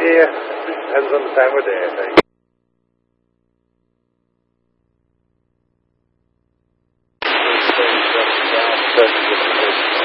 Yeah, depends on the time of day, I think.